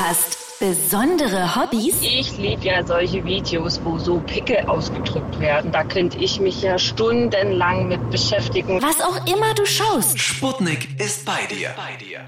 hast besondere Hobbys? Ich liebe ja solche Videos, wo so Pickel ausgedrückt werden. Da könnte ich mich ja stundenlang mit beschäftigen. Was auch immer du schaust. Sputnik ist bei dir.